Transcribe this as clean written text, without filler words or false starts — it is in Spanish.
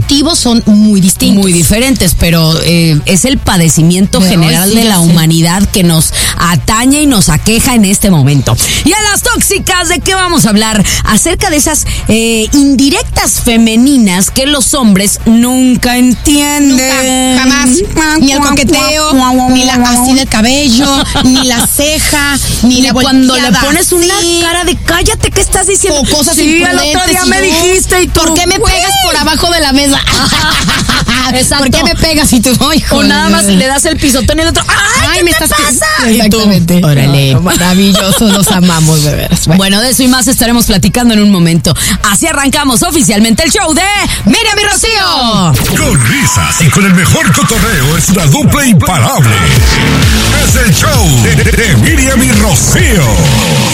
motivos son muy distintos. Muy diferentes, pero es el padecimiento general de la humanidad que nos atañe y nos aqueja en este momento. Y a las tóxicas, ¿de qué vamos a hablar? Acerca de esas indirectas femeninas que los hombres nunca entienden. Nunca, jamás. Ni el coqueteo, ni la así del cabello, ni la ceja, ni la cuando le volteada, pones una cara de cállate, ¿qué estás diciendo? o cosas sí, el imprudentes. otro día me dijiste y tú, ¿por qué me pegas por abajo de la mesa? Exacto. ¿Por qué me pegas y tú, hijo? O nada más le das el pisotón y el otro, ¡ay, me qué te estás pasa! Exactamente. Y tú, órale. No, maravilloso, los amamos, de veras. Bueno, de eso y más estaremos platicando en un momento. Así arrancamos oficialmente el show de Miriam y Rocío. Con risas y con el mejor cotorreo es una dupla imparable. Es el show de Miriam y Rocío.